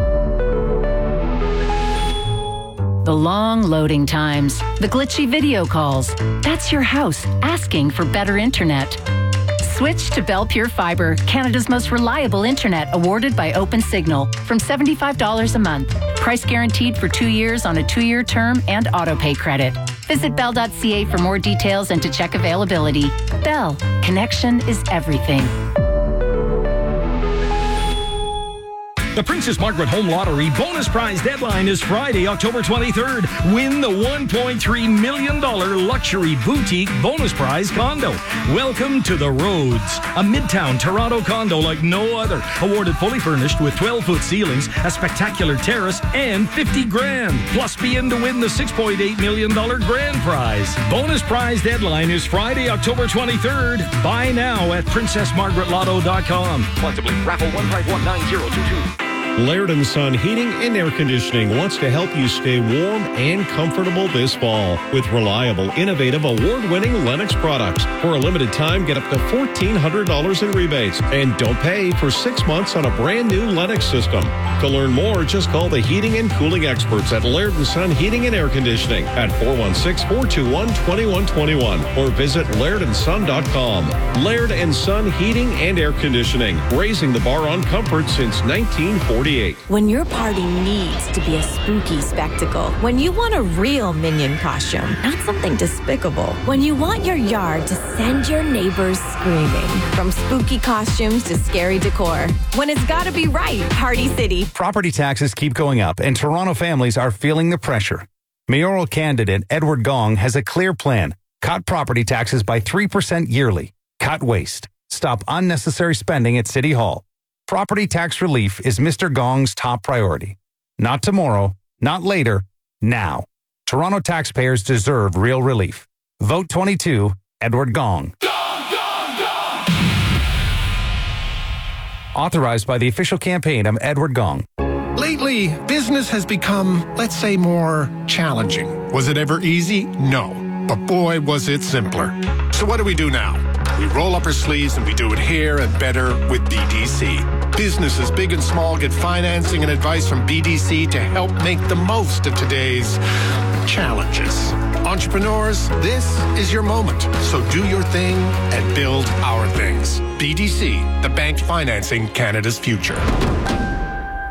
The long loading times, the glitchy video calls. That's your house asking for better internet. Switch to Bell Pure Fiber, Canada's most reliable internet, awarded by OpenSignal, from $75 a month. Price guaranteed for 2 years on a 2-year term and auto-pay credit. Visit bell.ca for more details and to check availability. Bell, connection is everything. The Princess Margaret Home Lottery bonus prize deadline is Friday, October 23rd. Win the $1.3 million luxury boutique bonus prize condo. Welcome to the Rhodes, a midtown Toronto condo like no other. Awarded fully furnished with 12-foot ceilings, a spectacular terrace, and $50,000. Plus be in to win the $6.8 million grand prize. Bonus prize deadline is Friday, October 23rd. Buy now at princessmargaretlotto.com. Flexibly, raffle 1 prize 19022. Laird & Son Heating and Air Conditioning wants to help you stay warm and comfortable this fall with reliable, innovative, award-winning Lennox products. For a limited time, get up to $1,400 in rebates and don't pay for 6 months on a brand new Lennox system. To learn more, just call the heating and cooling experts at Laird & Son Heating and Air Conditioning at 416-421-2121 or visit lairdandson.com. Laird & Son Heating and Air Conditioning, raising the bar on comfort since 1940. When your party needs to be a spooky spectacle, when you want a real Minion costume, not something despicable, when you want your yard to send your neighbors screaming, from spooky costumes to scary decor, when it's gotta be right, Party City. Property taxes keep going up, and Toronto families are feeling the pressure. Mayoral candidate Edward Gong has a clear plan. Cut property taxes by 3% yearly. Cut waste. Stop unnecessary spending at City Hall. Property tax relief is Mr. Gong's top priority. Not tomorrow, not later, now. Toronto taxpayers deserve real relief. Vote 22, Edward Gong. Authorized by the official campaign of Edward Gong. Lately, business has become, let's say, more challenging. Was it ever easy? No. But boy, was it simpler. So what do we do now? We roll up our sleeves and we do it here and better with BDC. Businesses big and small get financing and advice from BDC to help make the most of today's challenges. Entrepreneurs, this is your moment. So do your thing and build our things. BDC, the bank financing Canada's future.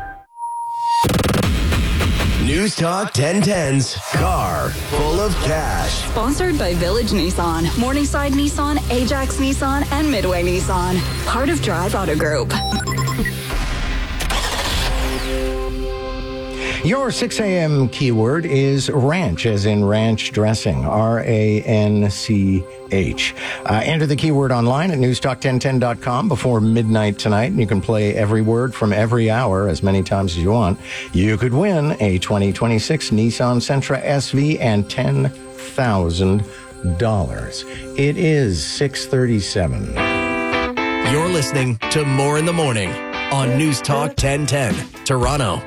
News Talk 1010's Car Full of Cash. Sponsored by Village Nissan, Morningside Nissan, Ajax Nissan, and Midway Nissan. Part of Drive Auto Group. Your 6 a.m. keyword is ranch, as in ranch dressing, R-A-N-C-H. Enter the keyword online at newstalk1010.com before midnight tonight, and you can play every word from every hour as many times as you want. You could win a 2026 Nissan Sentra SV and $10,000. It is 6:37. You're listening to More in the Morning on News Talk 1010, Toronto.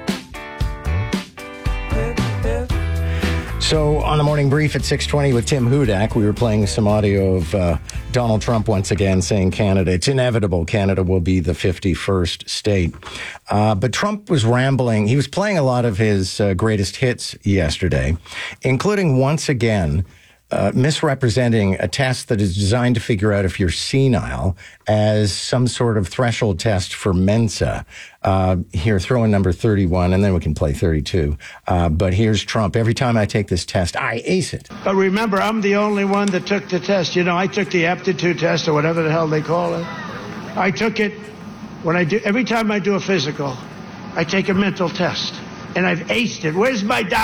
So on the morning brief at 6:20 with Tim Hudak, we were playing some audio of Donald Trump once again saying Canada, it's inevitable Canada will be the 51st state. But Trump was rambling. He was playing a lot of his greatest hits yesterday, including once again misrepresenting a test that is designed to figure out if you're senile as some sort of threshold test for Mensa. Here, throw in number 31, and then we can play 32. But here's Trump. Every time I take this test, I ace it. But remember, I'm the only one that took the test. You know, I took the aptitude test or whatever the hell they call it. I took it every time I do a physical, I take a mental test. And I've aced it. Where's my doctor?